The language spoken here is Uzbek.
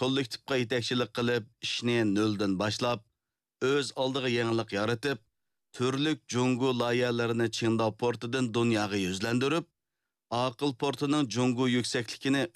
kollektivga yetakchilik qilib, ishni noldan boshlab, o'z oldiga yangilik yaratib, turli Jungu loyihalarini Qingdao portidan dunyoga yuzlantirib, Aql portining Jungu yuksakligini